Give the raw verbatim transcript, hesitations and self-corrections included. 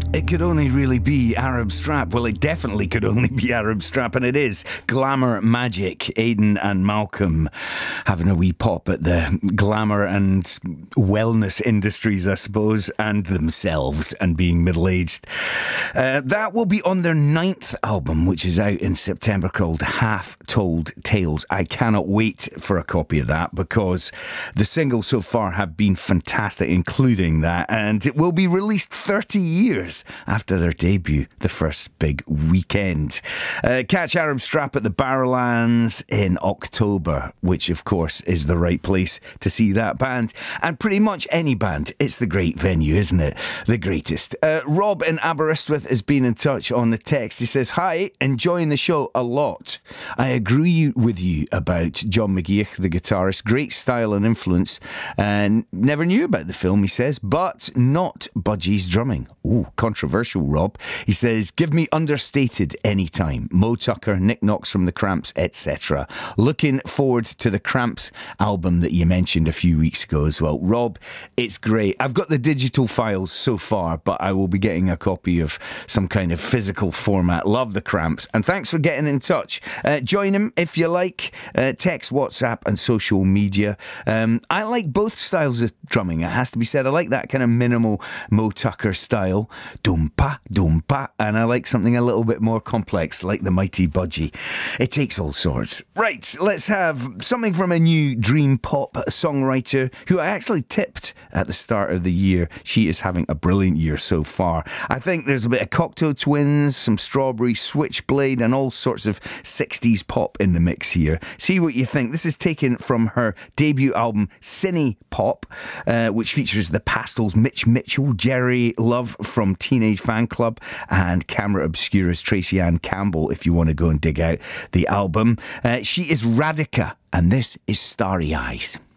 It could only really be Arab Strap. Well, it definitely could only be Arab Strap, and it is. Glamour Magic, Aidan and Malcolm having a wee pop at the glamour and wellness industries, I suppose, and themselves, and being middle-aged. Uh, that will be on their ninth album, which is out in September, called Half Told Tales. I cannot wait for a copy of that, because the singles so far have been fantastic, including that, and it will be released thirty years after their debut, the first big weekend. Uh, catch Arab Strap at the Barrowlands in October, which of course is the right place to see that band, and pretty much any band. It's the great venue, isn't it? The greatest. Uh, Rob in Aberystwyth has been in touch on the text. He says, "Hi, enjoying the show a lot. I agree with you about John McGeoch, the guitarist. Great style and influence, and never knew about the film," he says, "but not Budgie's drumming." Ooh, controversial, Rob. He says, "Give me Understated anytime. Mo Tucker, Nick Knox from the Cramps, et cetera" Looking forward to the Cramps album that you mentioned a few weeks ago as well. Rob, it's great. I've got the digital files so far, but I will be getting a copy of some kind of physical format. Love the Cramps, and thanks for getting in touch. Uh, join him if you like. Uh, text, WhatsApp and social media. Um, I like both styles of drumming, it has to be said. I like that kind of minimal Mo Tucker style. Doom-pa, doom-pa. And I like something a little bit more complex, like the mighty Budgie. It takes all sorts. Right, let's have something from a new dream pop songwriter who I actually tipped at the start of the year. She is having a brilliant year so far. I think there's a bit of Cocteau Twins, some Strawberry Switchblade, and all sorts of sixties pop in the mix here. See what you think. This is taken from her debut album, Cine Pop, uh, which features the Pastels, Mitch Mitchell, Jerry Love from Teenage Fan Club, and Camera Obscura's Tracy Ann Campbell, if you want to go and dig out the album. Uh, she is Radica, and this is Starry Eyes.